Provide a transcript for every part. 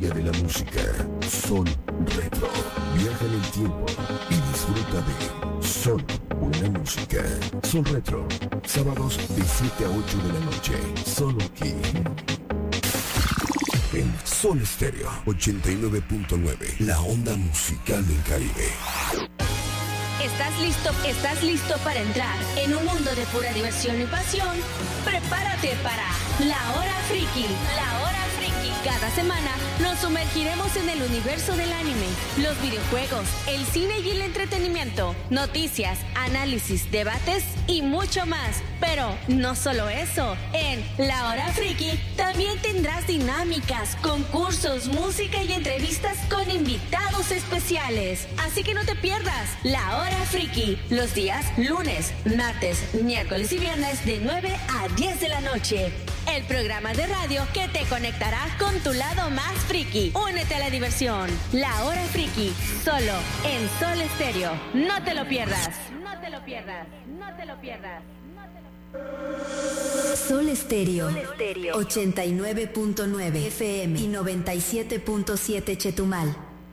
historia de la música. Son Retro. Viaja en el tiempo y disfruta de Son Buena Música. Son Retro. Sábados de 7 a 8 de la noche. Solo aquí. En Sol Estéreo 89.9. La onda musical del Caribe. ¿Estás listo para entrar en un mundo de pura diversión y pasión? Prepárate para La Hora Friki. La Hora Friki. Cada semana nos sumergiremos en el universo del anime, los videojuegos, el cine y el entretenimiento, noticias, análisis, debates y mucho más. Pero no solo eso, en La Hora Friki también tendrás dinámicas, concursos, música y entrevistas con invitados especiales. Así que no te pierdas La Hora Friki, los días lunes, martes, miércoles y viernes de 9 a 10 de la noche. El programa de radio que te conectará con tu lado más friki. Únete a la diversión. La Hora Friki, solo en Sol Estéreo. No te lo pierdas. No te lo pierdas. No te lo pierdas. Sol Estéreo 89.9 FM y 97.7 Chetumal.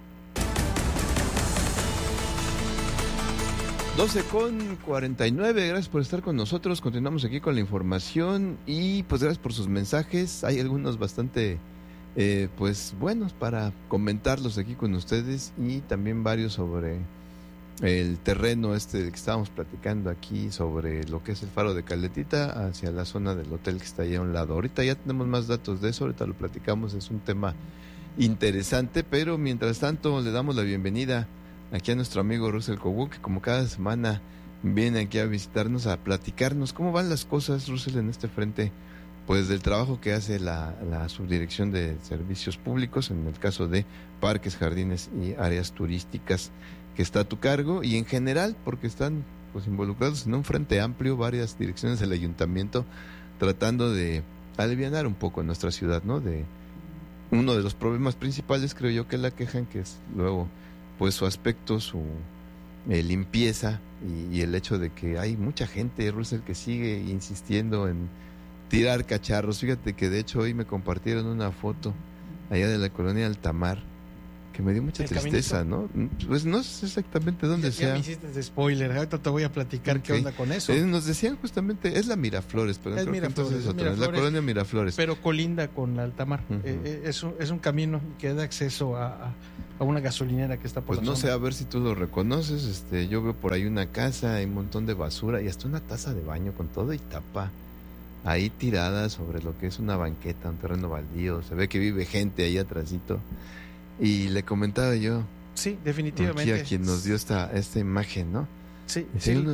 12:49, gracias por estar con nosotros. Continuamos aquí con la información y pues gracias por sus mensajes. Hay algunos bastante pues buenos para comentarlos aquí con ustedes y también varios sobre el terreno del que estábamos platicando aquí, sobre lo que es el Faro de Caletita hacia la zona del hotel que está ahí a un lado. Ahorita ya tenemos más datos de eso, ahorita lo platicamos, es un tema interesante, pero mientras tanto le damos la bienvenida aquí a nuestro amigo Russell Cobu, que como cada semana viene aquí a visitarnos, a platicarnos cómo van las cosas, Russell, en este frente, pues del trabajo que hace la Subdirección de Servicios Públicos, en el caso de parques, jardines y áreas turísticas, que está a tu cargo, y en general, porque están pues involucrados en un frente amplio, varias direcciones del ayuntamiento, tratando de alivianar un poco nuestra ciudad, ¿no? De uno de los problemas principales, creo yo, que la quejan, que es luego pues su aspecto, su limpieza y el hecho de que hay mucha gente, Russell, que sigue insistiendo en tirar cacharros. Fíjate que de hecho hoy me compartieron una foto allá de la colonia Altamar que me dio mucha tristeza, ¿no? Pues no sé exactamente dónde sea. Ya me hiciste de spoiler, ahorita te voy a platicar qué onda con eso. Nos decían justamente, es la Miraflores, pero es Miraflores, es la colonia Miraflores. Pero colinda con la Altamar. Es un camino que da acceso a una gasolinera que está por pues la no zona. sé, a ver si tú lo reconoces. Yo veo por ahí una casa, hay un montón de basura y hasta una taza de baño con todo y tapa ahí tirada sobre lo que es una banqueta, un terreno baldío. Se ve que vive gente ahí atrásito. Y le comentaba yo, sí, definitivamente, aquí a quien nos dio esta imagen, ¿no? Sí,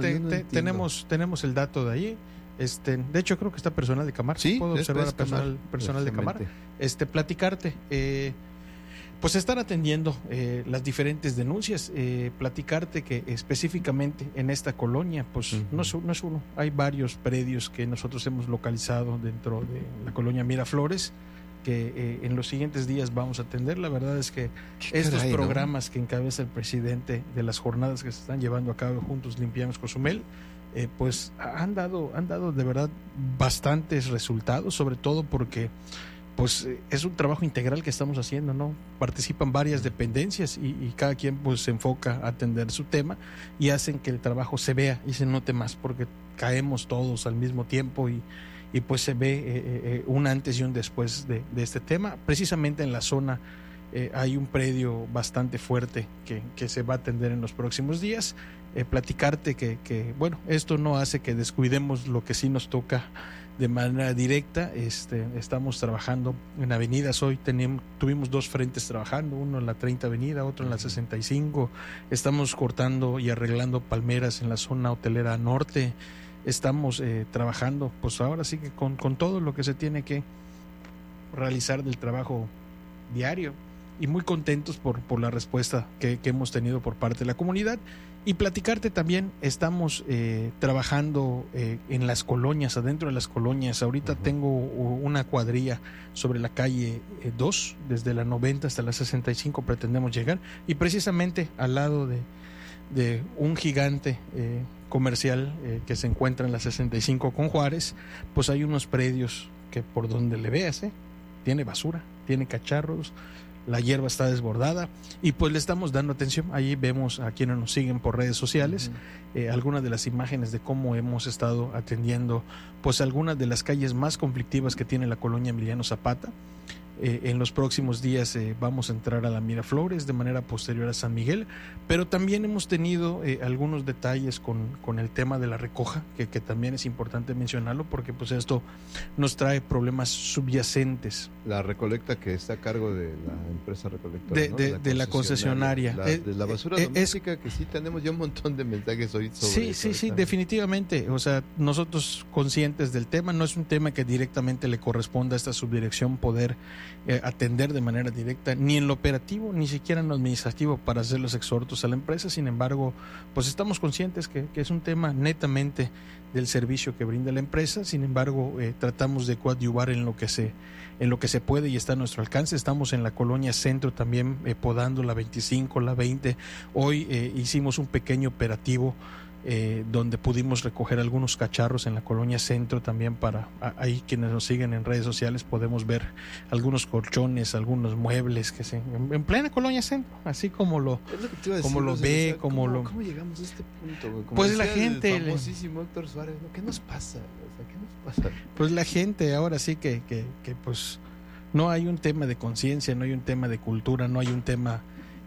tenemos el dato de ahí. De hecho creo que está personal de Camar. Sí, puedo observar a personal de Camar. Platicarte, pues están atendiendo las diferentes denuncias. Platicarte que específicamente en esta colonia, pues no es uno, hay varios predios que nosotros hemos localizado dentro de la colonia Miraflores, que en los siguientes días vamos a atender. La verdad es que estos programas que encabeza el presidente de las jornadas que se están llevando a cabo Juntos Limpiamos Cozumel, pues han dado de verdad bastantes resultados, sobre todo porque pues es un trabajo integral que estamos haciendo, ¿no? Participan varias dependencias y cada quien pues se enfoca a atender su tema y hacen que el trabajo se vea y se note más, porque caemos todos al mismo tiempo y pues se ve un antes y un después de este tema. Precisamente en la zona hay un predio bastante fuerte que se va a atender en los próximos días. Platicarte que bueno, esto no hace que descuidemos lo que sí nos toca de manera directa. Estamos trabajando en avenidas. Hoy tuvimos dos frentes trabajando, uno en la 30 Avenida, otro en la 65. Estamos cortando y arreglando palmeras en la zona hotelera norte. Estamos trabajando, pues ahora sí que con todo lo que se tiene que realizar del trabajo diario, y muy contentos por la respuesta que hemos tenido por parte de la comunidad. Y platicarte también, estamos trabajando en las colonias, adentro de las colonias. Ahorita tengo una cuadrilla sobre la calle 2, desde la 90 hasta la 65 pretendemos llegar, y precisamente al lado de un gigante comercial que se encuentra en la 65 con Juárez, pues hay unos predios que por donde le veas, tiene basura, tiene cacharros. la hierba está desbordada y pues le estamos dando atención. Ahí vemos a quienes nos siguen por redes sociales algunas de las imágenes de cómo hemos estado atendiendo pues algunas de las calles más conflictivas que tiene la colonia Emiliano Zapata. En los próximos días vamos a entrar a la Miraflores de manera posterior a San Miguel, pero también hemos tenido algunos detalles con el tema de la recoja, que también es importante mencionarlo porque pues esto nos trae problemas subyacentes. La recolecta que está a cargo de la empresa recolectora, ¿no? de la concesionaria. De la basura doméstica, que sí tenemos ya un montón de mensajes hoy sobre eso. Sí, definitivamente. O sea, nosotros conscientes del tema, no es un tema que directamente le corresponda a esta subdirección poder atender de manera directa, ni en lo operativo, ni siquiera en lo administrativo para hacer los exhortos a la empresa. Sin embargo, pues estamos conscientes que es un tema netamente del servicio que brinda la empresa. Sin embargo, tratamos de coadyuvar en lo que se puede y está a nuestro alcance. Estamos en la colonia Centro también podando la 25, la 20. Hoy hicimos un pequeño operativo donde pudimos recoger algunos cacharros en la colonia Centro también. Para ahí quienes nos siguen en redes sociales podemos ver algunos colchones, algunos muebles que en plena colonia Centro, así como lo ve, como lo... ¿Cómo llegamos a este punto, güey? Como pues la gente, el famosísimo Héctor Suárez, ¿no? ¿Qué nos pasa? O sea, ¿qué nos pasa? Pues la gente ahora sí que pues no hay un tema de conciencia, no hay un tema de cultura, no hay un tema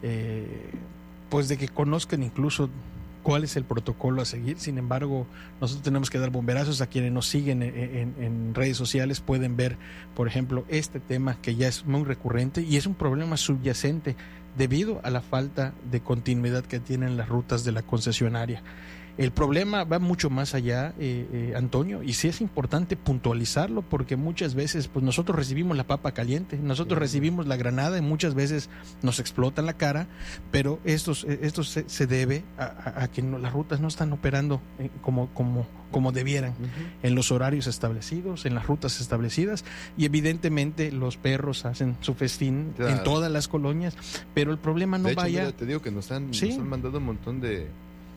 pues de que conozcan incluso cuál es el protocolo a seguir. Sin embargo, nosotros tenemos que dar bomberazos. A quienes nos siguen en redes sociales pueden ver, por ejemplo, este tema que ya es muy recurrente y es un problema subyacente debido a la falta de continuidad que tienen las rutas de la concesionaria. El problema va mucho más allá, Antonio, y sí es importante puntualizarlo porque muchas veces pues nosotros recibimos la papa caliente, nosotros recibimos la granada y muchas veces nos explota en la cara, pero esto se debe a que las rutas no están operando como debieran, en los horarios establecidos, en las rutas establecidas, y evidentemente los perros hacen su festín en todas las colonias, pero el problema no vaya... Mira, te digo que nos han mandado un montón de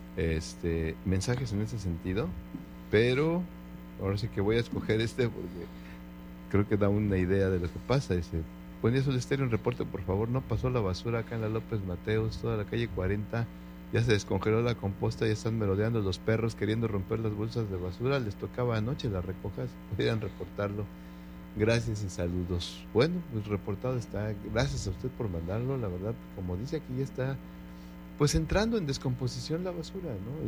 mensajes en ese sentido, pero ahora sí que voy a escoger porque creo que da una idea de lo que pasa. Dice: buen día, Sol Estéreo, un reporte por favor, no pasó la basura acá en la López Mateos, toda la calle 40, ya se descongeló la composta, ya están merodeando los perros queriendo romper las bolsas de basura, les tocaba anoche las recojas, pudieran reportarlo, gracias y saludos. Bueno, pues reportado está, gracias a usted por mandarlo, la verdad, como dice aquí, ya está pues entrando en descomposición la basura, ¿no?